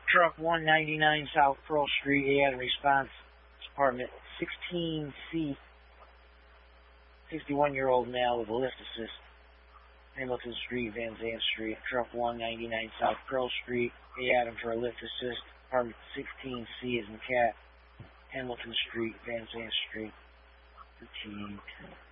truck 199 South Pearl Street, A. Adam response, apartment 16C, 61-year-old male with a lift assist. Hamilton Street, Van Zandt Street, truck 199 South Pearl Street, A. Adam for a lift assist, apartment 16C as in cat, Hamilton Street, Van Zandt Street, 1310.